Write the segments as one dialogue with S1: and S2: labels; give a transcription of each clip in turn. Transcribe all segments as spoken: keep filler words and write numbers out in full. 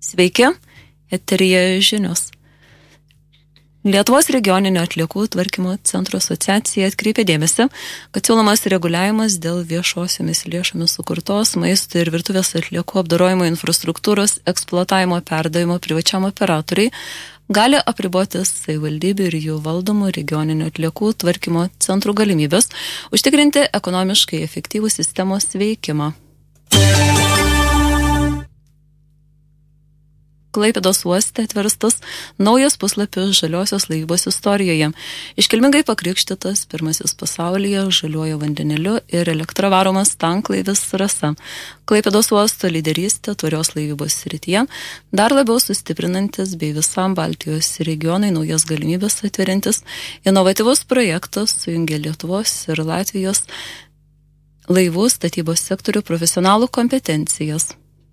S1: Sveiki, eteryje žinios. Lietuvos regioninio atliekų tvarkymo centro asociacija atkreipė dėmesį, kad siūlomas reguliavimas dėl viešosiomis lėšomis sukurtos maisto ir virtuvės atliekų apdorojimo infrastruktūros eksploatavimo perdavimo privačiam operatoriai gali apriboti savivaldybių ir jų valdomų regioninio atliekų tvarkymo centrų galimybės užtikrinti ekonomiškai efektyvų sistemos veikimą. Klaipėdos uoste atverstas naujas puslapis žaliosios laivybos istorijoje. Iškilmingai pakrikštytas pirmasis pasaulyje žaliuoju vandeniliu ir elektra varomas tanklaivis Rasa. Klaipėdos uosto lyderystė tvarios laivybos srityje dar labiau sustiprinantis bei visam Baltijos regionui naujas galimybės atveriantis inovatyvus projektas sujungia Lietuvos ir Latvijos laivų statybos sektorių profesionalų kompetencijas.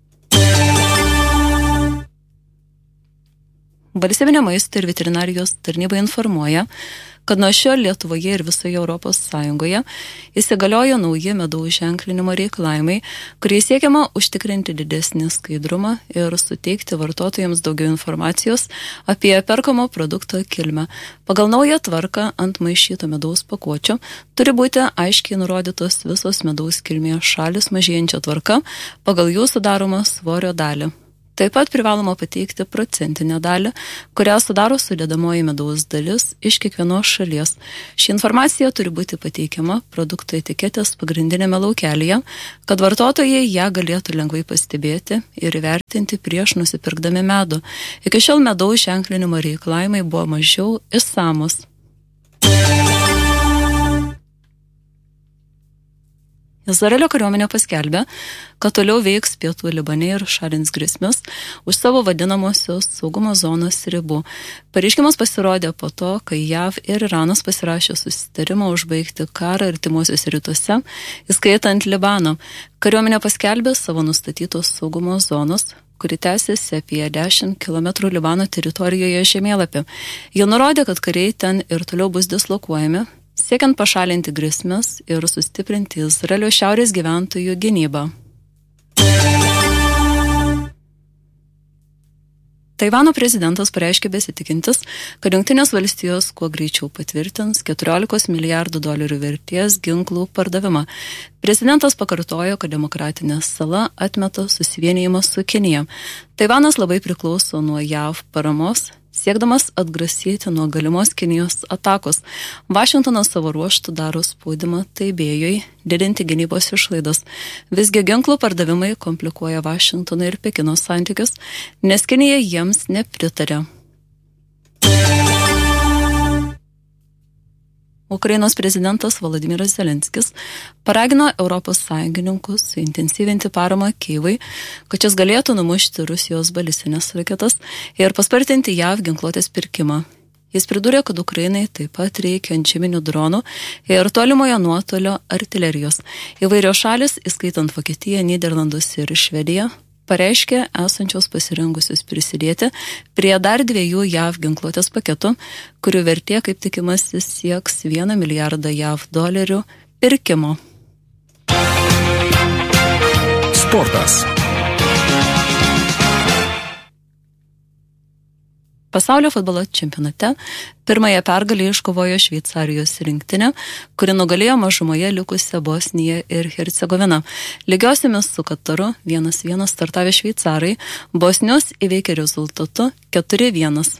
S1: Valstybinė maisto ir veterinarijos tarnyba informuoja, kad nuo šiol Lietuvoje ir visoje Europos Sąjungoje įsigaliojo nauji medaus ženklinimo reikalavimai, kuriais siekiama užtikrinti didesnį skaidrumą ir suteikti vartotojams daugiau informacijos apie perkamo produkto kilmę. Pagal naują tvarką ant maišyto medaus pakuočių turi būti aiškiai nurodytos visos medaus kilmės šalis mažėjančia tvarka pagal jų sudaromą svorio dalį. Taip pat privaloma pateikti procentinę dalį, kurią sudaro sudėdamoji medaus dalis iš kiekvienos šalies. Ši informacija turi būti pateikiama produkto etiketės pagrindinėme laukelyje, kad vartotojai ją galėtų lengvai pastebėti ir įvertinti prieš nusipirkdami medų. Iki šiol medaus ženklinimo reikalavimai buvo mažiau išsamus. Izraelio kariuomenė paskelbė, kad toliau veiks pietų Libane ir šalins grėsmes už savo vadinamosios saugumo zonos ribų. Pareiškimas pasirodė po to, kai J A V ir Iranas pasirašė susitarimą užbaigti karą artimuosiuose rytuose, įskaitant Libaną. Kariuomenė paskelbė savo nustatytos saugumo zonos, kuri tęsiasi apie dešimt kilometrų Libano teritorijoje žemėlapį. Jie nurodė, kad kariai ten ir toliau bus dislokuojami, siekiant pašalinti grėsmes ir sustiprinti Izraelio šiaurės gyventojų gynybą. Taivano prezidentas pareiškė besitikintis, kad Jungtinės valstijos kuo greičiau patvirtins keturiolikos milijardų dolerių vertės ginklų pardavimą. Prezidentas pakartojo, kad demokratinė sala atmeta susivienijimą su Kinija. Taivanas labai priklauso nuo J A V paramos, siekdamas atgrasyti nuo galimos Kinijos atakos. Vašingtonas savo ruožtu daro spaudimą Taibėjui didinti gynybos išlaidas. Visgi ginklų pardavimai komplikuoja Vašingtono ir Pekino santykius, nes Kinija jiems nepritarė. Ukrainos prezidentas Volodymyras Zelenskis paragino Europos sąjungininkus suintensyvinti paramą Kyjivui, kad šis galėtų numušti Rusijos balistinės raketas ir paspartinti J A V ginkluotės pirkimą. Jis pridūrė, kad Ukrainai taip pat reikia antžeminių dronų ir tolimojo nuotolio artilerijos. Įvairios šalis, įskaitant Vokietiją, Nyderlandus ir Švediją, pareiškė esančios pasirengusius prisidėti prie dar dviejų J A V ginkluotės paketų, kurių vertė, kaip tikimasi, sieks vieną milijardą J A V dolerių pirkimo.
S2: Sportas.
S1: Pasaulio futbolo čempionate pirmąją pergalę iškovojo Šveicarijos rinktinė, kuri nugalėjo mažumoje likusią Bosniją ir Hercegoviną. Lygiosiomis su Kataru vienas vienas startavę šveicarai bosnius įveikė rezultatu keturi vienas.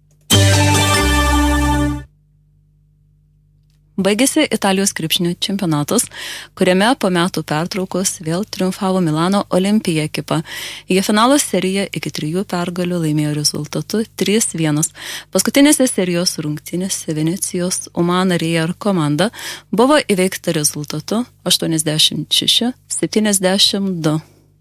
S1: Baigėsi Italijos krepšinio čempionatas, kuriame po metų pertraukos vėl triumfavo Milano Olimpija ekipa. Jie finalo seriją iki trijų pergalių laimėjo rezultatu trys vienas. Paskutinėse serijos rungtynėse Venecijos Umana Real komanda buvo įveikta rezultatu aštuoniasdešimt šeši septyniasdešimt du.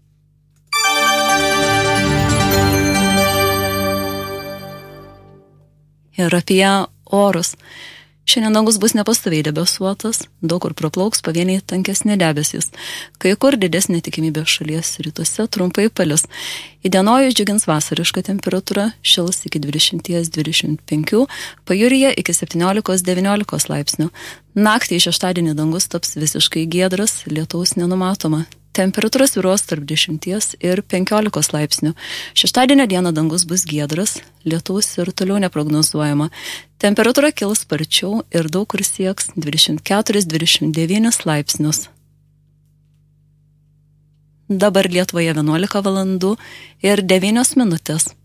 S1: Ir apie orus. Šiandien dangus bus nepastoviai debesuotas, daug kur praplauks pavieniai tankesni debesys. Kai kur didesnė tikimybė šalies rytuose trumpai palis. Įdienojus džiugins vasariška temperatūra, šils iki dvidešimt dvidešimt penki, pajūryje iki septyniolika devyniolika laipsnių. Naktį šeštadienį dangus taps visiškai giedras, lietaus nenumatoma. Temperatūra svyruos tarp dešimties ir penkiolikos laipsnių. Šeštadienio dieną dangus bus giedras, lietus ir toliau neprognozuojama. Temperatūra kils sparčiau ir daug kur sieks dvidešimt keturis dvidešimt devynis laipsnius. Dabar Lietuvoje vienuolika valandų ir devynios minutės.